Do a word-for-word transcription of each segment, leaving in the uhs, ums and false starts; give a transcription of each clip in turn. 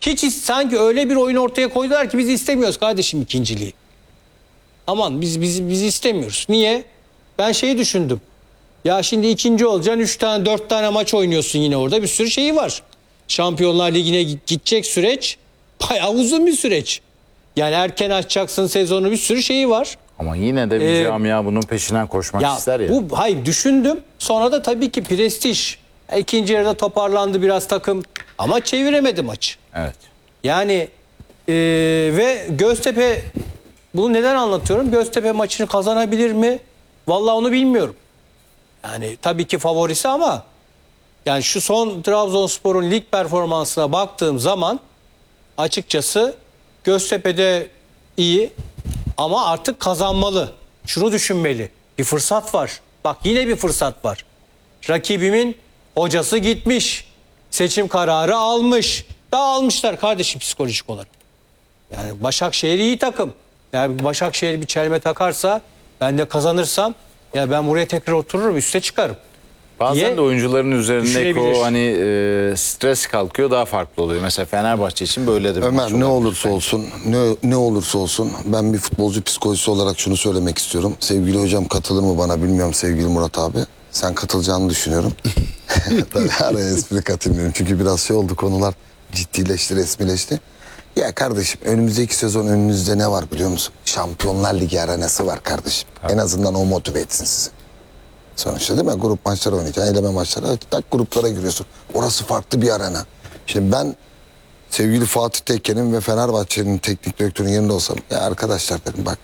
Hiç sanki öyle bir oyun ortaya koydular ki biz istemiyoruz kardeşim ikinciliği. Aman biz biz biz istemiyoruz. Niye? Ben şeyi düşündüm. Ya şimdi ikinci olacaksın, üç tane dört tane maç oynuyorsun yine orada, bir sürü şeyi var. Şampiyonlar Ligi'ne gidecek süreç bayağı uzun bir süreç. Yani erken açacaksın sezonu, bir sürü şeyi var. Ama yine de bir Ee, camia bunun peşinden koşmak Ya ister ya. bu hayır düşündüm. Sonra da tabii ki prestij. İkinci yarıda toparlandı biraz takım ama çeviremedi maçı. Evet. Yani e, ve Göztepe, bunu neden anlatıyorum? Göztepe maçını kazanabilir mi? Vallahi onu bilmiyorum. Yani tabii ki favorisi ama yani şu son Trabzonspor'un lig performansına baktığım zaman açıkçası Göztepe'de iyi ama artık kazanmalı. Şunu düşünmeli. Bir fırsat var. Bak yine bir fırsat var. Rakibimin hocası gitmiş. Seçim kararı almış. Dağılmışlar kardeşim psikolojik olarak. Yani Başakşehir iyi takım. Yani Başakşehir bir çelme takarsa, ben de kazanırsam, ya ben buraya tekrar otururum, üste çıkarım. Bazen diye de oyuncuların üzerindeki düşünebilir. o hani e, stres kalkıyor, daha farklı oluyor. Mesela Fenerbahçe için böyle de bir maç Ömer, ne olabilir olursa bence. olsun, ne, ne olursa olsun ben bir futbolcu psikolojisi olarak şunu söylemek istiyorum. Sevgili hocam katılır mı bana bilmiyorum, sevgili Murat abi. Sen katılacağını düşünüyorum. Tabii araya espri katılmıyorum çünkü biraz şey oldu, konular ciddileşti, resmileşti. Ya kardeşim, önümüzdeki sezon önünüzde ne var biliyor musun? Şampiyonlar Ligi arenası var kardeşim. Tabii. En azından o motive etsin sizi. Sonuçta değil mi? Grup maçları oynayacaksın, eleme maçları. Tak gruplara giriyorsun. Orası farklı bir arena. Şimdi ben sevgili Fatih Tekke'nin ve Fenerbahçe'nin teknik direktörünün yerinde olsam, ya arkadaşlar dedim bak,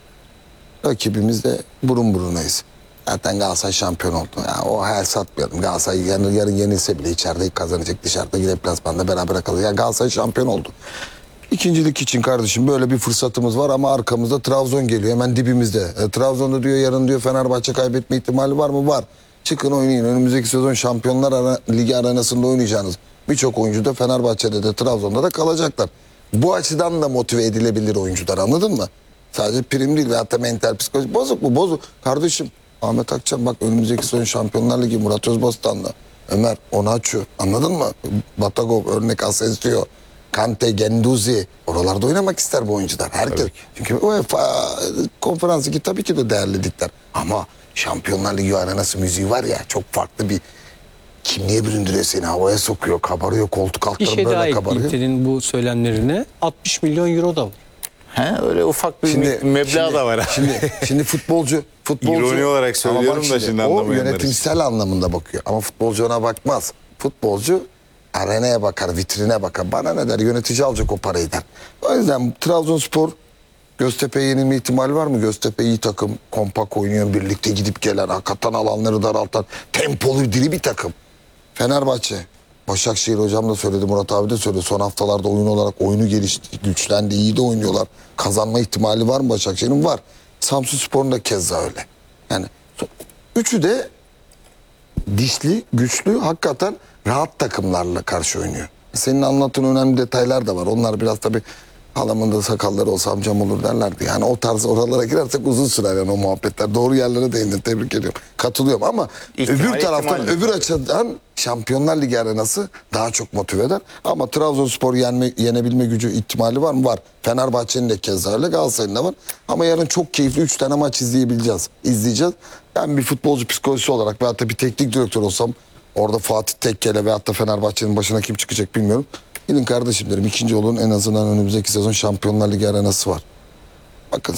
rakibimizle burun burunayız. Zaten Galatasaray şampiyon oldu. Ya o hayal satmayalım. Galatasaray yarın, yarın yenilse bile içeride kazanacak, dışarıda gidip deplasmanda beraber kalacak. Ya Galatasaray şampiyon oldu. İkincilik için kardeşim böyle bir fırsatımız var ama arkamızda Trabzon geliyor hemen dibimizde. E, Trabzon'da diyor yarın diyor Fenerbahçe kaybetme ihtimali var mı? Var. Çıkın oynayın. Önümüzdeki sezon Şampiyonlar Ara- Ligi arenasında oynayacağınız birçok oyuncu da Fenerbahçe'de de Trabzon'da da kalacaklar. Bu açıdan da motive edilebilir oyuncular, anladın mı? Sadece prim değil veyahut da mental psikoloji. Bozuk mu? Bozuk. Kardeşim Ahmet Akçam bak önümüzdeki sezon Şampiyonlar Ligi, Murat Özbostan'da. Ömer Onaçu, anladın mı? Batagov örnek, Asensio, Kante, Genduzi, oralarda oynamak ister bu oyuncular. Herkes. Çünkü UEFA konferans ligi tabii ki de değerli ligler. Ama Şampiyonlar Ligi arenası müziği var ya, çok farklı bir kimliğe büründürüyor seni. Havaya sokuyor, kabarıyor, koltuk Bir altları şey daha böyle kabarıyor. ekleyeyim bu söylemlerine. altmış milyon euro da var. He, öyle ufak bir Şimdi- meblağ şimdi- da var. Şimdi, şimdi futbolcu, futbolcu... İroni olarak söylüyorum Ama bak da şimdi o anlamayanlar yönetimsel anlamında bakıyor. Ama futbolcu ona bakmaz. Futbolcu arenaya bakar, vitrine bakar. Bana ne der? Yönetici alacak o parayı der. O yüzden Trabzonspor Göztepe'ye yenilme ihtimali var mı? Göztepe iyi takım, kompak oynuyor, birlikte gidip gelen, hakikaten alanları daraltan, tempolu, diri bir takım. Fenerbahçe, Başakşehir hocam da söyledi, Murat abi de söyledi. Son haftalarda oyun olarak oyunu gelişti, güçlendi, iyi de oynuyorlar. Kazanma ihtimali var mı Başakşehir'in? Var. Samsunspor'un da keza öyle. Yani so- üçü de dişli, güçlü, hakikaten rahat takımlarla karşı oynuyor. Senin anlattığın önemli detaylar da var. Onlar biraz tabii halamın da sakalları olsa amcam olur derlerdi. Yani o tarz oralara girersek uzun sürer yani o muhabbetler. Doğru yerlere değindin, tebrik ediyorum. Katılıyorum ama İhtimal, öbür taraftan, ihtimal. öbür açıdan Şampiyonlar Ligi arenası daha çok motive eder. Ama Trabzonspor yenme, yenebilme gücü ihtimali var mı? Var. Fenerbahçe'nin de keza öyle, Galatasaray'ın da var. Ama yarın çok keyifli üç tane maç izleyebileceğiz. İzleyeceğiz. Ben bir futbolcu psikolojisi olarak veyahut da bir teknik direktör olsam, orada Fatih Tekke'yle veyahut da Fenerbahçe'nin başına kim çıkacak bilmiyorum. Gidin kardeşim derim, ikinci olun, en azından önümüzdeki sezon Şampiyonlar Ligi arenası var. Bakın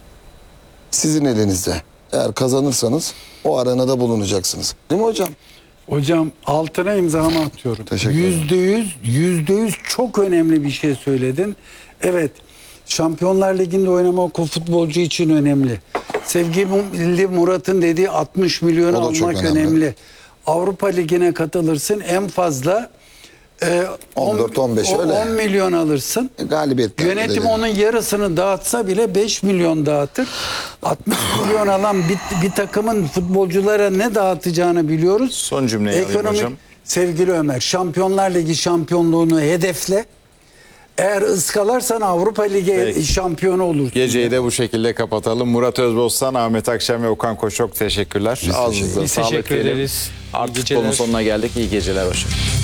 sizin elinizde. Eğer kazanırsanız o arenada bulunacaksınız. Değil mi hocam? Hocam altına imzamı atıyorum. Teşekkür ederim. Yüzde yüz, yüzde yüz çok önemli bir şey söyledin. Evet, Şampiyonlar Ligi'nde oynamak o futbolcu için önemli. Sevgili Murat'ın dediği altmış milyonu O da çok almak önemli. önemli. Avrupa Ligi'ne katılırsın, en fazla e, on dört on beş on- öyle. on milyon alırsın. E, galibiyet. Yönetim dedi. onun yarısını dağıtsa bile beş milyon dağıtır. altmış milyon alan bir, bir takımın futbolculara ne dağıtacağını biliyoruz. Son cümleyi alayım hocam. Sevgili Ömer, Şampiyonlar Ligi şampiyonluğunu hedefle. Eğer ıskalarsan Avrupa Ligi Peki. şampiyonu olursun. Geceyi de bu şekilde kapatalım. Murat Özbostan, Ahmet Akşam ve Okan Koç çok teşekkürler. Biz Ağzınıza teşekkür Biz sağlık teşekkür diyelim. ederiz. İyi Artık geceler. konunun sonuna geldik. İyi geceler. Hoşçakalın.